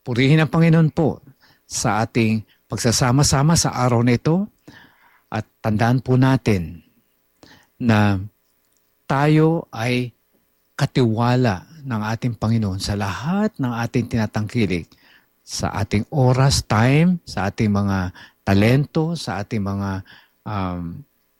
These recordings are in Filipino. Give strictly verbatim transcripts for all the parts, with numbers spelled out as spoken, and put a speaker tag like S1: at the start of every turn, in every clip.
S1: Purihin ang Panginoon po sa ating pagsasama-sama sa araw na ito at tandaan po natin na tayo ay katiwala ng ating Panginoon sa lahat ng ating tinatangkilik, sa ating oras, time, sa ating mga talento, sa ating mga um,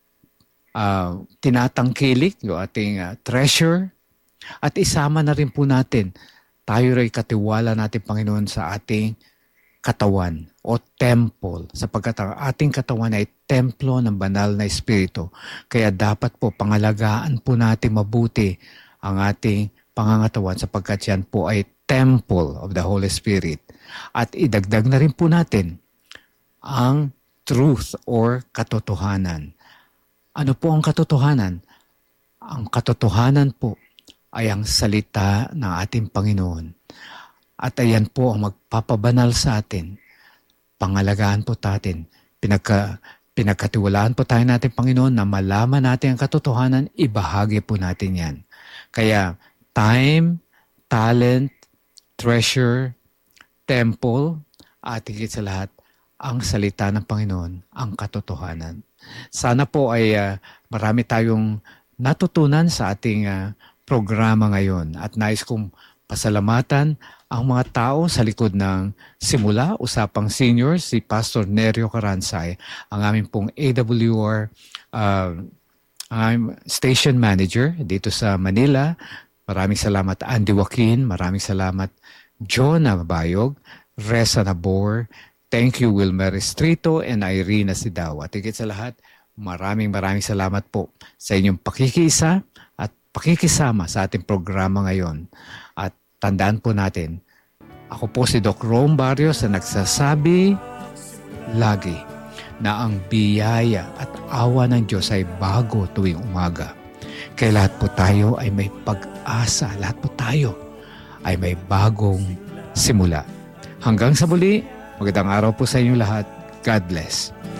S1: uh, tinatangkilik, yung ating uh, treasure. At isama na rin po natin, tayo rin katiwala natin Panginoon sa ating katawan o temple, sapagkat ang ating katawan ay templo ng banal na Espiritu. Kaya dapat po pangalagaan po natin mabuti ang ating pangangatawan sapagkat yan po ay temple of the Holy Spirit. At idagdag na rin po natin ang truth or katotohanan. Ano po ang katotohanan? Ang katotohanan po ay ang salita ng ating Panginoon. At ayan po ang magpapabanal sa atin. Pangalagaan po natin. Pinagka, pinagkatiwalaan po tayo natin, Panginoon, na malaman natin ang katotohanan, ibahagi po natin yan. Kaya time, talent, treasure, temple, at higit sa lahat, ang salita ng Panginoon, ang katotohanan. Sana po ay uh, marami tayong natutunan sa ating uh, programa ngayon. At nais kong pasalamatan ang mga tao sa likod ng Simula, Usapang Senior, si Pastor Nerio Caransay, ang aming pong A W R uh, I'm station manager dito sa Manila. Maraming salamat Andy Joaquin, maraming salamat John Nabayog, Reza Nabor, thank you Wilmer Estrito and Irene Sidaw. At higit sa lahat, maraming maraming salamat po sa inyong pakikiisa at pakikisama sa ating programa ngayon. At tandaan po natin, ako po si Doc Rome Barrios na nagsasabi lagi na ang biyaya at awa ng Diyos ay bago tuwing umaga. Kaya lahat po tayo ay may pag-asa, lahat po tayo ay may bagong simula. Hanggang sa muli, magandang araw po sa inyo lahat. God bless.